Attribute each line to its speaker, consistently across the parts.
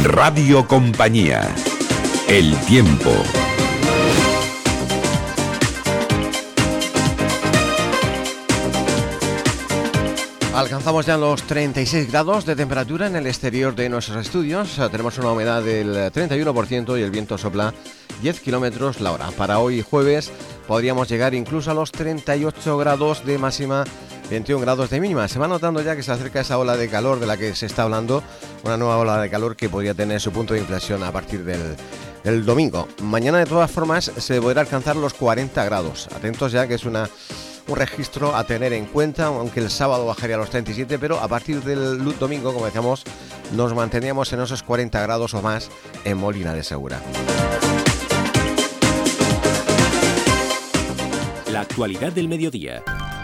Speaker 1: Radio Compañía. El tiempo.
Speaker 2: Alcanzamos ya los 36 grados de temperatura en el exterior de nuestros estudios. Tenemos una humedad del 31% y el viento sopla 10 kilómetros la hora. Para hoy jueves podríamos llegar incluso a los 38 grados de máxima, 21 grados de mínima. Se va notando ya que se acerca esa ola de calor de la que se está hablando, una nueva ola de calor que podría tener su punto de inflexión a partir del domingo. Mañana, de todas formas, se podrá alcanzar los 40 grados. Atentos ya que es un registro a tener en cuenta, aunque el sábado bajaría a los 37, pero a partir del domingo, como decíamos, nos manteníamos en esos 40 grados o más en Molina de Segura.
Speaker 3: La actualidad del mediodía.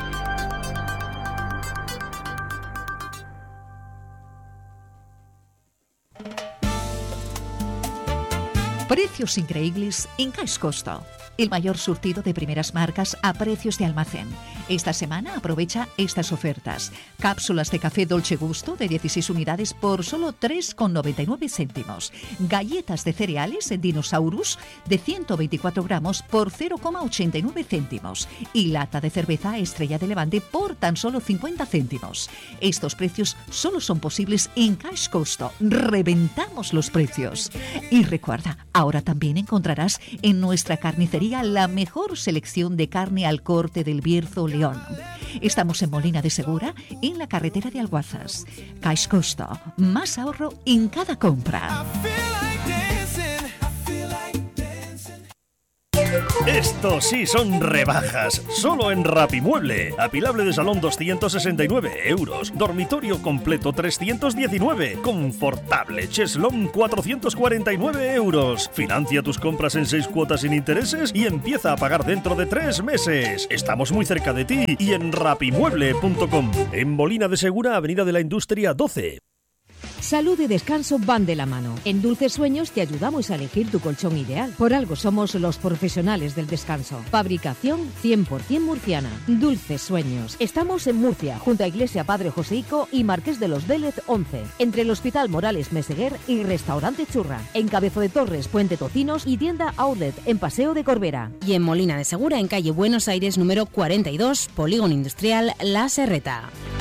Speaker 4: Precios increíbles en Caix Costo. El mayor surtido de primeras marcas a precios de almacén. Esta semana aprovecha estas ofertas. Cápsulas de café Dolce Gusto de 16 unidades por solo 3,99 céntimos. Galletas de cereales Dinosaurus de 124 gramos por 0,89 céntimos. Y lata de cerveza Estrella de Levante por tan solo 50 céntimos. Estos precios solo son posibles en Caix Costo. Reventamos los precios. Y recuerda, ahora también encontrarás en nuestra carnicería la mejor selección de carne al corte del Bierzo León. Estamos en Molina de Segura, en la carretera de Alguazas. Caix Costo, más ahorro en cada compra.
Speaker 5: Estos sí son rebajas, solo en Rapimueble. Apilable de salón 269 euros, dormitorio completo 319, confortable cheslón 449 euros. Financia tus compras en 6 cuotas sin intereses y empieza a pagar dentro de 3 meses. Estamos muy cerca de ti y en rapimueble.com. En Molina de Segura, Avenida de la Industria 12.
Speaker 6: Salud y descanso van de la mano. En Dulces Sueños te ayudamos a elegir tu colchón ideal. Por algo somos los profesionales del descanso. Fabricación 100% murciana. Dulces Sueños. Estamos en Murcia, junto a Iglesia Padre Joseico y Marqués de los Vélez 11. Entre el Hospital Morales Meseguer y Restaurante Churra. En Cabezo de Torres, Puente Tocinos y tienda Outlet en Paseo de Corbera.
Speaker 7: Y en Molina de Segura, en calle Buenos Aires número 42, Polígono Industrial La Serreta.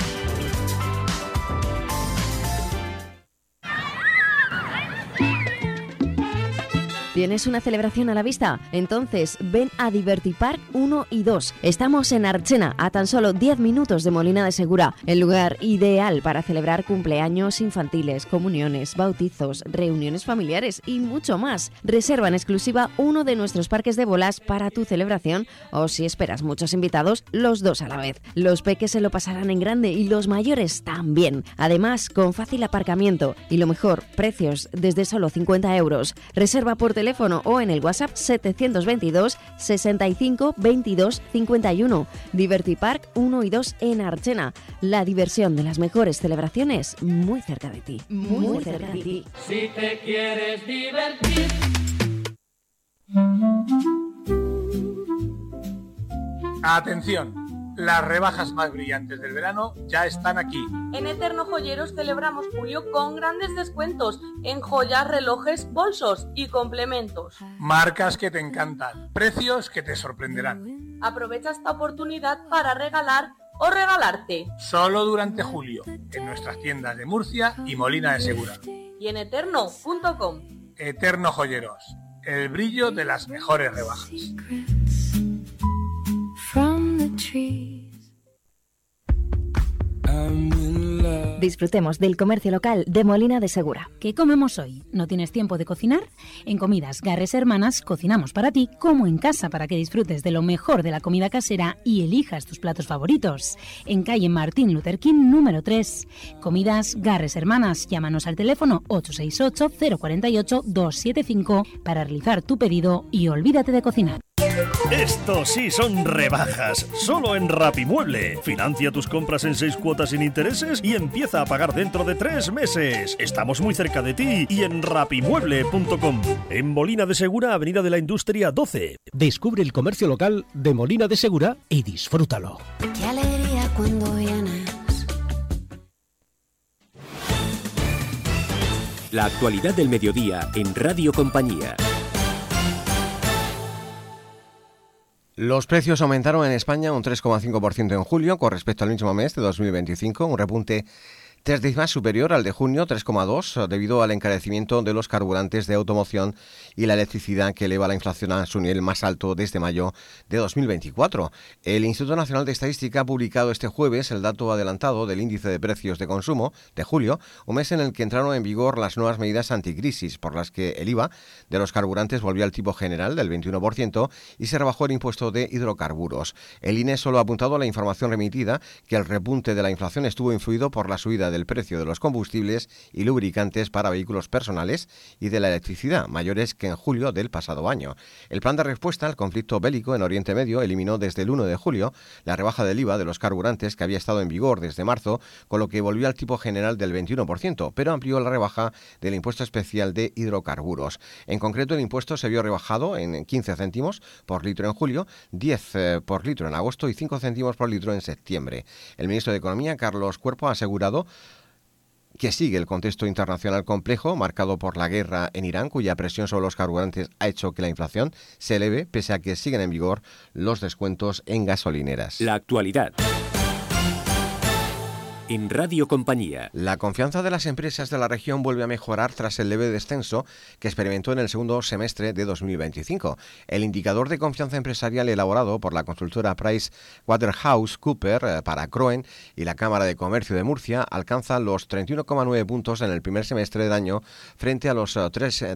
Speaker 8: ¿Tienes una celebración a la vista? Entonces ven a Divertipark 1 y 2. Estamos en Archena, a tan solo 10 minutos de Molina de Segura. El lugar ideal para celebrar cumpleaños infantiles, comuniones, bautizos, reuniones familiares y mucho más. Reserva en exclusiva uno de nuestros parques de bolas para tu celebración o, si esperas muchos invitados, los dos a la vez. Los peques se lo pasarán en grande y los mayores también. Además, con fácil aparcamiento y, lo mejor, precios desde solo 50 euros. Reserva por teléfono o en el WhatsApp 722 65 22 51. Divertipark 1 y 2 en Archena. La diversión de las mejores celebraciones muy cerca de ti. Muy cerca de ti.
Speaker 9: Si te quieres divertir.
Speaker 10: Atención. Las rebajas más brillantes del verano ya están aquí.
Speaker 11: En Eterno Joyeros celebramos julio con grandes descuentos en joyas, relojes, bolsos y complementos.
Speaker 10: Marcas que te encantan, precios que te sorprenderán.
Speaker 11: Aprovecha esta oportunidad para regalar o regalarte.
Speaker 10: Solo durante julio, en nuestras tiendas de Murcia y Molina de Segura.
Speaker 11: Y en eterno.com.
Speaker 10: Eterno Joyeros, el brillo de las mejores rebajas.
Speaker 8: Disfrutemos del comercio local de Molina de Segura.
Speaker 7: ¿Qué comemos hoy? ¿No tienes tiempo de cocinar? En Comidas Garres Hermanas cocinamos para ti como en casa para que disfrutes de lo mejor de la comida casera y elijas tus platos favoritos. En calle Martín Luther King número 3. Comidas Garres Hermanas. Llámanos al teléfono 868-048-275 para realizar tu pedido y olvídate de cocinar.
Speaker 5: Estos sí son rebajas, solo en Rapimueble. Financia tus compras en 6 cuotas sin intereses y empieza a pagar dentro de 3 meses. Estamos muy cerca de ti y en rapimueble.com. En Molina de Segura, Avenida de la Industria 12.
Speaker 12: Descubre el comercio local de Molina de Segura y disfrútalo.
Speaker 13: Qué alegría cuando vienes.
Speaker 3: La actualidad del mediodía en Radio Compañía.
Speaker 2: Los precios aumentaron en España un 3,5% en julio con respecto al mismo mes de 2025, un repunte 3 décimas superior al de junio, 3,2, debido al encarecimiento de los carburantes de automoción y la electricidad, que eleva la inflación a su nivel más alto desde mayo de 2024. El Instituto Nacional de Estadística ha publicado este jueves el dato adelantado del índice de precios de consumo de julio, un mes en el que entraron en vigor las nuevas medidas anticrisis, por las que el IVA de los carburantes volvió al tipo general del 21% y se rebajó el impuesto de hidrocarburos. El INE solo ha apuntado a la información remitida que el repunte de la inflación estuvo influido por la subida del precio de los combustibles y lubricantes para vehículos personales y de la electricidad, mayores que en julio del pasado año. El plan de respuesta al conflicto bélico en Oriente Medio eliminó desde el 1 de julio la rebaja del IVA de los carburantes que había estado en vigor desde marzo, con lo que volvió al tipo general del 21%, pero amplió la rebaja del impuesto especial de hidrocarburos. En concreto, el impuesto se vio rebajado en 15 céntimos por litro en julio, 10 por litro en agosto y 5 céntimos por litro en septiembre. El ministro de Economía, Carlos Cuerpo, ha asegurado que sigue el contexto internacional complejo marcado por la guerra en Irán, cuya presión sobre los carburantes ha hecho que la inflación se eleve, pese a que siguen en vigor los descuentos en gasolineras.
Speaker 3: La actualidad en Radio Compañía.
Speaker 2: La confianza de las empresas de la región vuelve a mejorar tras el leve descenso que experimentó en el segundo semestre de 2025. El indicador de confianza empresarial elaborado por la consultora PricewaterhouseCoopers para Croen y la Cámara de Comercio de Murcia alcanza los 31,9 puntos en el primer semestre del año frente a los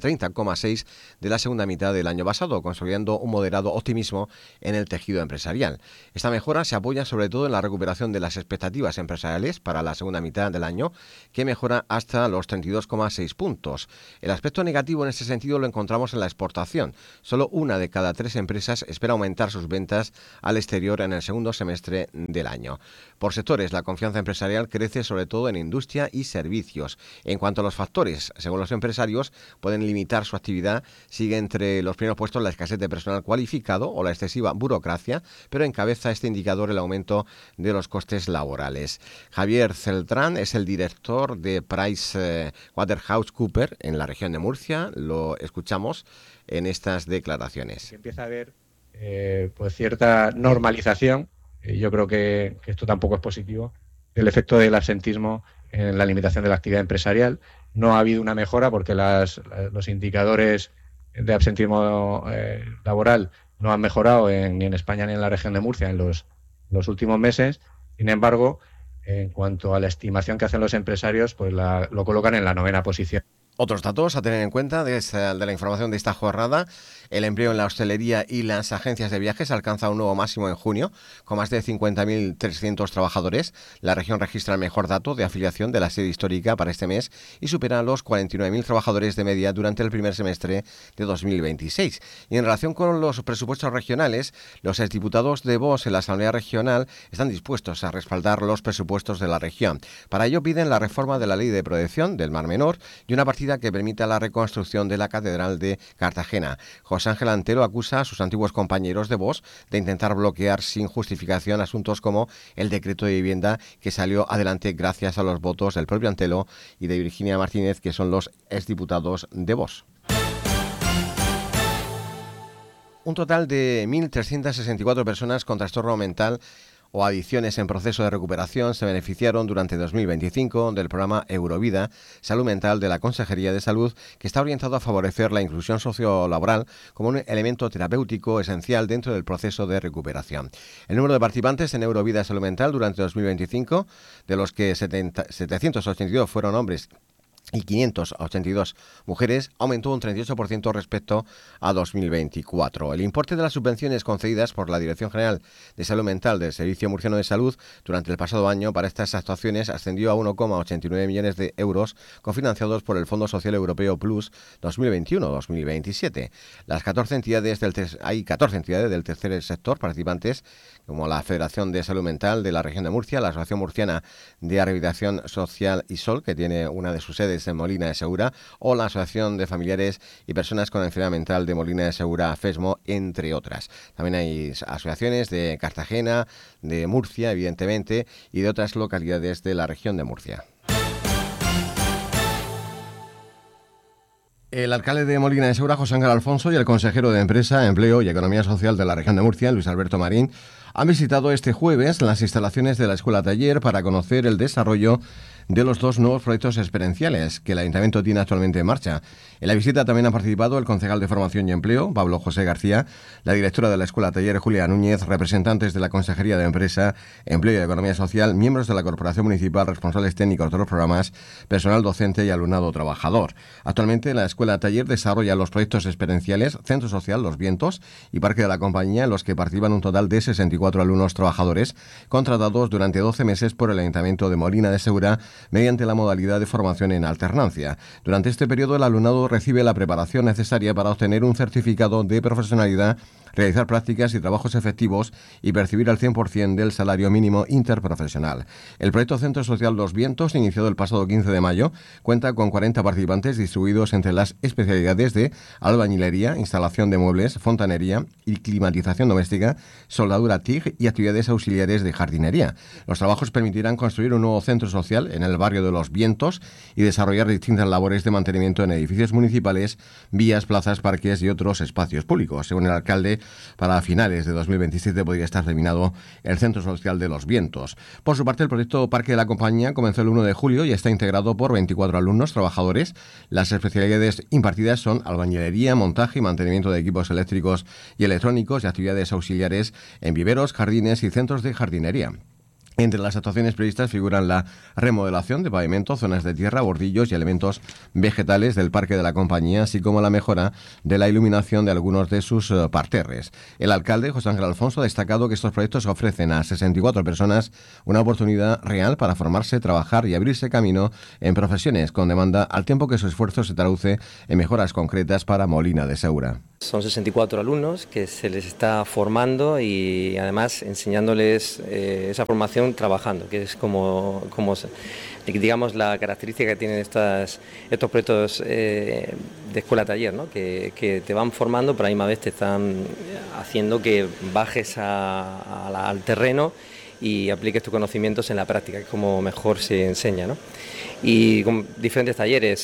Speaker 2: 30,6 de la segunda mitad del año pasado, consolidando un moderado optimismo en el tejido empresarial. Esta mejora se apoya sobre todo en la recuperación de las expectativas empresariales para la segunda mitad del año, que mejora hasta los 32,6 puntos. El aspecto negativo en ese sentido lo encontramos en la exportación. Solo una de cada 3 empresas espera aumentar sus ventas al exterior en el segundo semestre del año. Por sectores, la confianza empresarial crece sobre todo en industria y servicios. En cuanto a los factores, según los empresarios, pueden limitar su actividad, sigue entre los primeros puestos la escasez de personal cualificado o la excesiva burocracia, pero encabeza este indicador el aumento de los costes laborales. Javier Celtrán es el director de PricewaterhouseCoopers en la región de Murcia. Lo escuchamos en estas declaraciones.
Speaker 13: Empieza a haber pues cierta normalización. Yo creo que esto tampoco es positivo. El efecto del absentismo en la limitación de la actividad empresarial. No ha habido una mejora porque los indicadores de absentismo laboral no han mejorado ni en España ni en la región de Murcia en los últimos meses. Sin embargo, en cuanto a la estimación que hacen los empresarios, pues lo colocan en la 9ª posición.
Speaker 2: Otros datos a tener en cuenta de la información de esta jornada: el empleo en la hostelería y las agencias de viajes alcanza un nuevo máximo en junio, con más de 50.300 trabajadores. La región registra el mejor dato de afiliación de la sede histórica para este mes y supera los 49.000 trabajadores de media durante el primer semestre de 2026. Y en relación con los presupuestos regionales, los exdiputados de Vox en la Asamblea Regional están dispuestos a respaldar los presupuestos de la región. Para ello piden la reforma de la Ley de Protección del Mar Menor y una partida que permita la reconstrucción de la Catedral de Cartagena. José Ángel Antelo acusa a sus antiguos compañeros de Vox de intentar bloquear sin justificación asuntos como el decreto de vivienda, que salió adelante gracias a los votos del propio Antelo y de Virginia Martínez, que son los exdiputados de Vox. Un total de 1.364 personas con trastorno mental o adicciones en proceso de recuperación se beneficiaron durante 2025 del programa Eurovida Salud Mental de la Consejería de Salud, que está orientado a favorecer la inclusión sociolaboral como un elemento terapéutico esencial dentro del proceso de recuperación. El número de participantes en Eurovida Salud Mental durante 2025, de los que 782 fueron hombres y 582 mujeres, aumentó un 38% respecto a 2024. El importe de las subvenciones concedidas por la Dirección General de Salud Mental del Servicio Murciano de Salud durante el pasado año para estas actuaciones ascendió a 1,89 millones de euros, cofinanciados por el Fondo Social Europeo Plus 2021-2027. Hay 14 entidades del tercer sector participantes, como la Federación de Salud Mental de la Región de Murcia, la Asociación Murciana de Rehabilitación Social ISOL, que tiene una de sus sedes en Molina de Segura, o la Asociación de Familiares y Personas con Enfermedad Mental de Molina de Segura, FESMO, entre otras. También hay asociaciones de Cartagena, de Murcia, evidentemente, y de otras localidades de la región de Murcia. El alcalde de Molina de Segura, José Ángel Alfonso, y el consejero de Empresa, Empleo y Economía Social de la región de Murcia, Luis Alberto Marín, han visitado este jueves las instalaciones de la Escuela Taller para conocer el desarrollo de los 2 nuevos proyectos experienciales que el Ayuntamiento tiene actualmente en marcha. En la visita también ha participado el concejal de Formación y Empleo, Pablo José García, la directora de la Escuela Taller, Julia Núñez, representantes de la Consejería de Empresa, Empleo y Economía Social, miembros de la Corporación Municipal, responsables técnicos de los programas, personal docente y alumnado trabajador. Actualmente la Escuela Taller desarrolla los proyectos experienciales Centro Social Los Vientos y Parque de la Compañía, en los que participan un total de 64 alumnos trabajadores contratados durante 12 meses por el Ayuntamiento de Molina de Segura mediante la modalidad de formación en alternancia. Durante este periodo el alumnado recibe la preparación necesaria para obtener un certificado de profesionalidad, realizar prácticas y trabajos efectivos y percibir al 100% del salario mínimo interprofesional. El proyecto Centro Social Los Vientos, iniciado el pasado 15 de mayo, cuenta con 40 participantes distribuidos entre las especialidades de albañilería, instalación de muebles, fontanería y climatización doméstica, soldadura TIG y actividades auxiliares de jardinería. Los trabajos permitirán construir un nuevo centro social en el barrio de Los Vientos y desarrollar distintas labores de mantenimiento en edificios municipales, vías, plazas, parques y otros espacios públicos. Según el alcalde, para finales de 2027 podría estar terminado el Centro Social de Los Vientos. Por su parte, el proyecto Parque de la Compañía comenzó el 1 de julio y está integrado por 24 alumnos trabajadores. Las especialidades impartidas son albañilería, montaje y mantenimiento de equipos eléctricos y electrónicos y actividades auxiliares en viveros, jardines y centros de jardinería. Entre las actuaciones previstas figuran la remodelación de pavimento, zonas de tierra, bordillos y elementos vegetales del Parque de la Compañía, así como la mejora de la iluminación de algunos de sus parterres. El alcalde, José Ángel Alfonso, ha destacado que estos proyectos ofrecen a 64 personas una oportunidad real para formarse, trabajar y abrirse camino en profesiones con demanda, al tiempo que su esfuerzo se traduce en mejoras concretas para Molina de Segura.
Speaker 14: Son 64 alumnos que se les está formando y además enseñándoles esa formación trabajando, que es como digamos la característica que tienen estos proyectos de escuela taller, ¿no? que te van formando, pero a la misma vez te están haciendo que bajes al terreno y apliques tus conocimientos en la práctica, que es como mejor se enseña, ¿no? Y con diferentes talleres,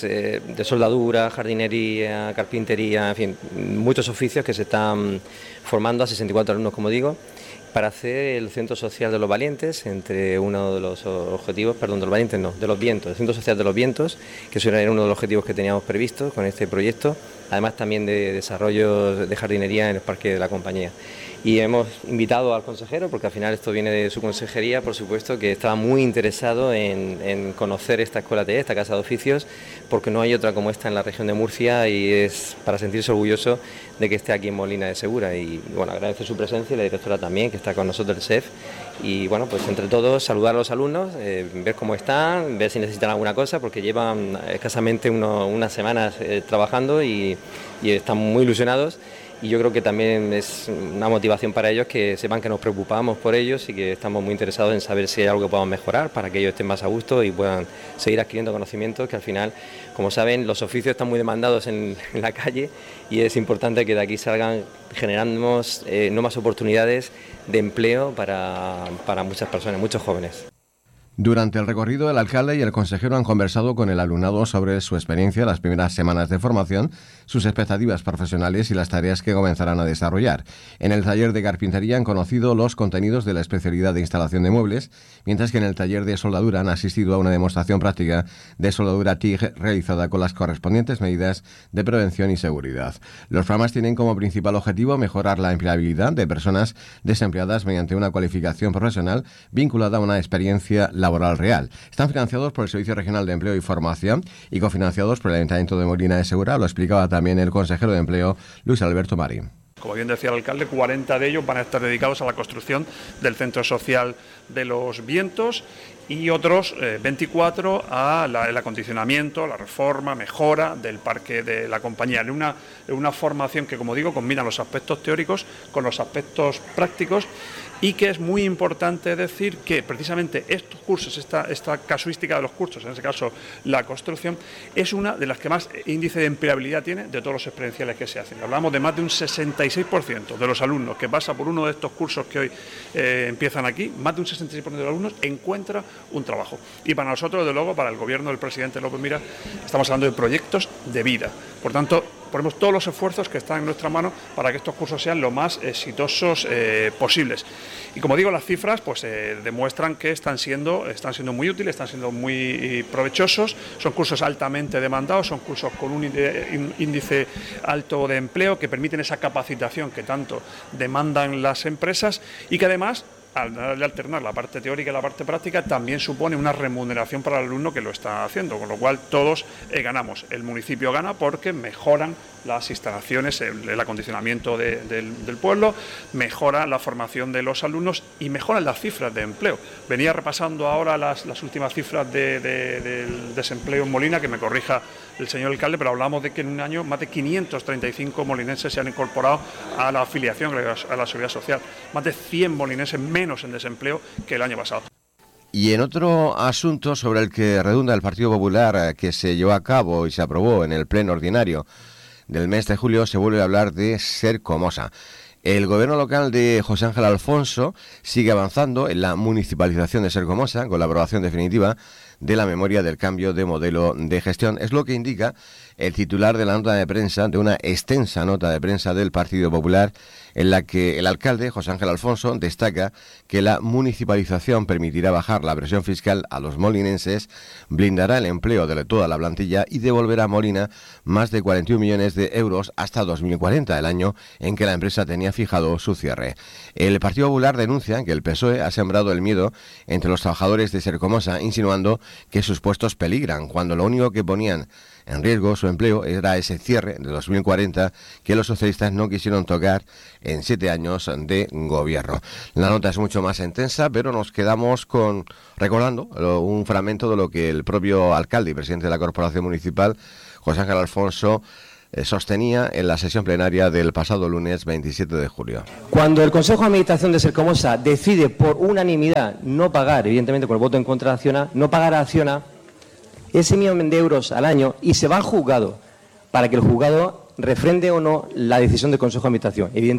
Speaker 14: de soldadura, jardinería, carpintería, en fin, muchos oficios que se están formando a 64 alumnos, como digo, para hacer el Centro Social de los Valientes, entre uno de los objetivos, de los Valientes no, de los Vientos, el Centro Social de los Vientos, que eso era uno de los objetivos que teníamos previstos con este proyecto, además también de desarrollo de jardinería en el Parque de la Compañía. Y hemos invitado al consejero, porque al final esto viene de su consejería, por supuesto, que estaba muy interesado en conocer esta escuela taller, esta casa de oficios, porque no hay otra como esta en la región de Murcia y es para sentirse orgulloso de que esté aquí en Molina de Segura. Y bueno, agradece su presencia y la directora también, que está con nosotros, el SEF. Y bueno, pues entre todos saludar a los alumnos, ver cómo están, ver si necesitan alguna cosa, porque llevan escasamente unas semanas trabajando y están muy ilusionados. Y yo creo que también es una motivación para ellos que sepan que nos preocupamos por ellos y que estamos muy interesados en saber si hay algo que podamos mejorar para que ellos estén más a gusto y puedan seguir adquiriendo conocimientos, que al final, como saben, los oficios están muy demandados en la calle y es importante que de aquí salgan generando nuevas oportunidades de empleo para muchas personas, muchos jóvenes.
Speaker 2: Durante el recorrido, el alcalde y el consejero han conversado con el alumnado sobre su experiencia, las primeras semanas de formación, sus expectativas profesionales y las tareas que comenzarán a desarrollar. En el taller de carpintería han conocido los contenidos de la especialidad de instalación de muebles, mientras que en el taller de soldadura han asistido a una demostración práctica de soldadura TIG realizada con las correspondientes medidas de prevención y seguridad. Los programas tienen como principal objetivo mejorar la empleabilidad de personas desempleadas mediante una cualificación profesional vinculada a una experiencia laboral real. Están financiados por el Servicio Regional de Empleo y Formación y cofinanciados por el Ayuntamiento de Molina de Segura, lo explicaba también el consejero de Empleo, Luis Alberto Marín.
Speaker 15: Como bien decía el alcalde, 40 de ellos van a estar dedicados a la construcción del Centro Social de los Vientos y otros 24 el acondicionamiento, la reforma, mejora del Parque de la Compañía. En una formación que, como digo, combina los aspectos teóricos con los aspectos prácticos y que es muy importante decir que precisamente estos cursos, esta casuística de los cursos, en este caso la construcción, es una de las que más índice de empleabilidad tiene de todos los experienciales que se hacen. Hablamos de más de un 66% de los alumnos que pasa por uno de estos cursos que hoy empiezan aquí, más de un 66% de los alumnos encuentra un trabajo. Y para nosotros, desde luego, para el gobierno del presidente López Miras, estamos hablando de proyectos de vida. Por tanto, ponemos todos los esfuerzos que están en nuestra mano para que estos cursos sean lo más exitosos posibles. Y como digo, las cifras pues demuestran que están siendo muy útiles, están siendo muy provechosos. Son cursos altamente demandados, son cursos con un índice alto de empleo que permiten esa capacitación que tanto demandan las empresas y que además, al alternar la parte teórica y la parte práctica, también supone una remuneración para el alumno que lo está haciendo, con lo cual todos ganamos. El municipio gana porque mejoran las instalaciones, el acondicionamiento del pueblo, mejora la formación de los alumnos y mejoran las cifras de empleo. Venía repasando ahora las últimas cifras del desempleo en Molina, que me corrija el señor alcalde, pero hablamos de que en un año más de 535 molinenses se han incorporado a la afiliación a la Seguridad Social, más de 100 molinenses menos en desempleo que el año pasado.
Speaker 2: Y en otro asunto sobre el que redunda el Partido Popular, que se llevó a cabo y se aprobó en el pleno ordinario del mes de julio, se vuelve a hablar de Sercomosa. El gobierno local de José Ángel Alfonso sigue avanzando en la municipalización de Sercomosa con la aprobación definitiva de la memoria del cambio de modelo de gestión. Es lo que indica el titular de la nota de prensa, de una extensa nota de prensa del Partido Popular, en la que el alcalde, José Ángel Alfonso, destaca que la municipalización permitirá bajar la presión fiscal a los molinenses, blindará el empleo de toda la plantilla y devolverá a Molina más de 41 millones de euros hasta 2040, el año en que la empresa tenía fijado su cierre. El Partido Popular denuncia que el PSOE ha sembrado el miedo entre los trabajadores de Sercomosa, insinuando que sus puestos peligran, cuando lo único que ponían en riesgo su empleo era ese cierre de 2040 que los socialistas no quisieron tocar en 7 años de gobierno. La nota es mucho más intensa, pero nos quedamos recordando un fragmento de lo que el propio alcalde y presidente de la Corporación Municipal, José Ángel Alfonso, sostenía en la sesión plenaria del pasado lunes 27 de julio.
Speaker 16: Cuando el Consejo de Administración de Sercomosa decide por unanimidad no pagar, evidentemente con el voto en contra de Acciona, no pagar a Acciona ese millón de euros al año y se va al juzgado para que el juzgado refrende o no la decisión del Consejo de Administración. Evidentemente,